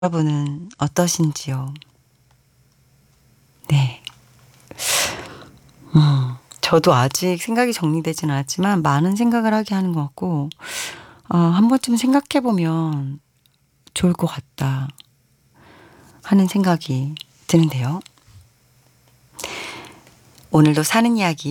여러분은 어떠신지요? 네. 저도 아직 생각이 정리되지는 않았지만 많은 생각을 하게 하는 것 같고, 한 번쯤 생각해 보면 좋을 것 같다 하는 생각이 드는데요. 오늘도 사는 이야기